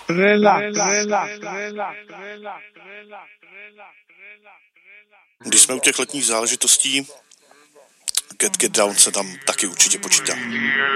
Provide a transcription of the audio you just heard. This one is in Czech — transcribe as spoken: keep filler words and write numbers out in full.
Když jsme u těch letních záležitostí, Get Get Down se tam taky určitě počítá.